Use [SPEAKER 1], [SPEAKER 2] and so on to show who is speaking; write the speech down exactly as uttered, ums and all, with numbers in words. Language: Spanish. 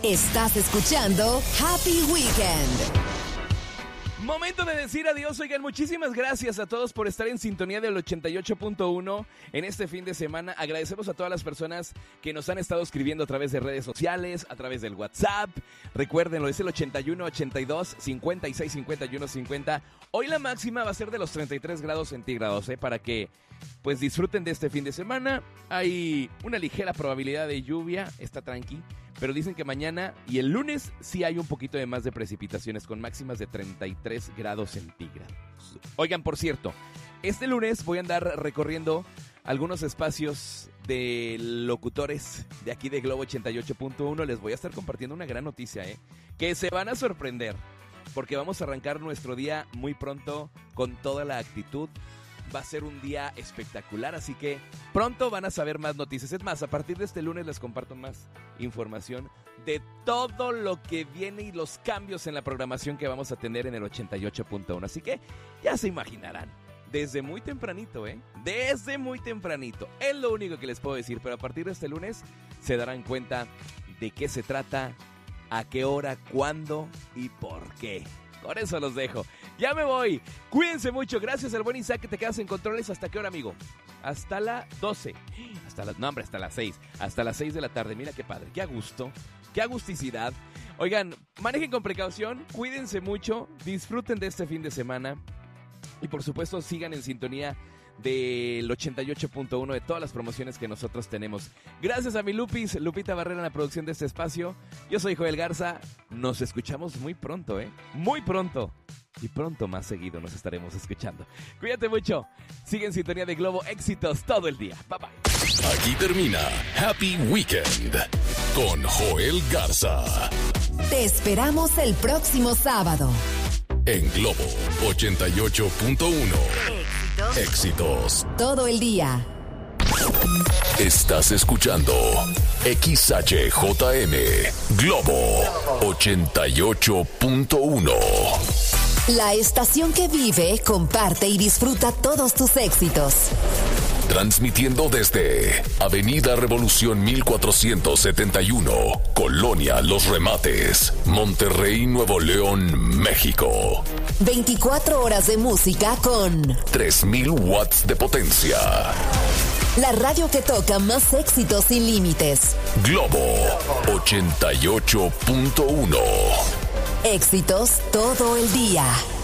[SPEAKER 1] Estás escuchando Happy Weekend.
[SPEAKER 2] Momento de decir adiós. Oigan, muchísimas gracias a todos por estar en sintonía del ochenta y ocho punto uno en este fin de semana. Agradecemos a todas las personas que nos han estado escribiendo a través de redes sociales, a través del WhatsApp. Recuérdenlo, es el ochenta y uno, ochenta y dos, cincuenta y seis, cincuenta y uno, cincuenta. Hoy la máxima va a ser de los treinta y tres grados centígrados, ¿eh? Para que pues disfruten de este fin de semana. Hay una ligera probabilidad de lluvia, está tranqui. Pero dicen que mañana y el lunes sí hay un poquito de más de precipitaciones con máximas de treinta y tres grados centígrados. Oigan, por cierto, este lunes voy a andar recorriendo algunos espacios de locutores de aquí de Globo ochenta y ocho punto uno. Les voy a estar compartiendo una gran noticia, ¿eh? Que se van a sorprender, porque vamos a arrancar nuestro día muy pronto con toda la actitud. Va a ser un día espectacular, así que pronto van a saber más noticias. Es más, a partir de este lunes les comparto más información de todo lo que viene y los cambios en la programación que vamos a tener en el ochenta y ocho punto uno. Así que ya se imaginarán, desde muy tempranito, ¿eh? Desde muy tempranito. Es lo único que les puedo decir, pero a partir de este lunes se darán cuenta de qué se trata, a qué hora, cuándo y por qué. Por eso los dejo. Ya me voy. Cuídense mucho. Gracias al buen Isaac que te quedas en controles. ¿Hasta qué hora, amigo? Hasta las doce. Hasta las, no, hombre, hasta las seis. Hasta las seis de la tarde. Mira qué padre. Qué a gusto. Qué agusticidad. Oigan, manejen con precaución. Cuídense mucho. Disfruten de este fin de semana. Y por supuesto, sigan en sintonía del ochenta y ocho punto uno de todas las promociones que nosotros tenemos. Gracias a mi Lupis, Lupita Barrera en la producción de este espacio. Yo soy Joel Garza. Nos escuchamos muy pronto, ¿eh? Muy pronto. Y pronto más seguido nos estaremos escuchando. Cuídate mucho. Sigue en sintonía de Globo. Éxitos todo el día. Bye bye.
[SPEAKER 3] Aquí termina Happy Weekend con Joel Garza.
[SPEAKER 1] Te esperamos el próximo sábado.
[SPEAKER 3] En Globo ochenta y ocho punto uno.
[SPEAKER 1] Éxitos.
[SPEAKER 3] Éxitos.
[SPEAKER 1] Todo el día.
[SPEAKER 3] Estás escuchando X H J M Globo ochenta y ocho punto uno.
[SPEAKER 1] La estación que vive, comparte y disfruta todos tus éxitos.
[SPEAKER 3] Transmitiendo desde Avenida Revolución mil cuatrocientos setenta y uno, Colonia Los Remates, Monterrey, Nuevo León, México.
[SPEAKER 1] veinticuatro horas de música con
[SPEAKER 3] tres mil watts de potencia.
[SPEAKER 1] La radio que toca más éxitos sin límites.
[SPEAKER 3] Globo ochenta y ocho punto uno.
[SPEAKER 1] Éxitos todo el día.